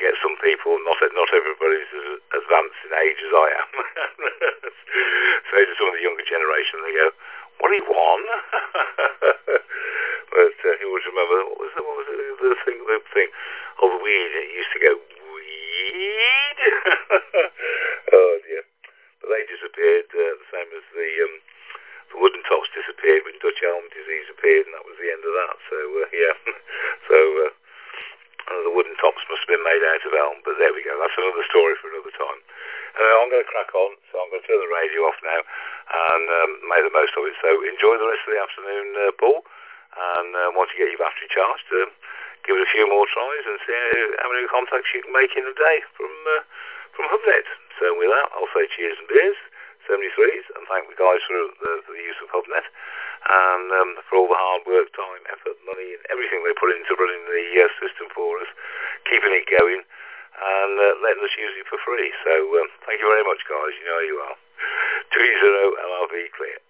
get some people, not everybody's as advanced in age as I am. So to some of the younger generation, they go, "What do you want?" But you always remember, what was the thing of weed? It used to go, weed. Oh dear. But they disappeared, the same as the wooden tops disappeared when Dutch elm disease appeared, and that was the end of that. So yeah, so the wooden tops must have been made out of elm. But there we go. That's another story for another time. I'm going to crack on, so I'm going to turn the radio off now and make the most of it. So enjoy the rest of the afternoon, Paul. And once you get your battery charged, give it a few more tries and see how many contacts you can make in a day from HubNet. So with that, I'll say cheers and beers, 73s, and thank the guys for the use of HubNet and for all the hard work, time, effort, money, and everything they put into running the system for us, keeping it going, and letting us use it for free. So thank you very much, guys. You know who you are. 20 LRV clear.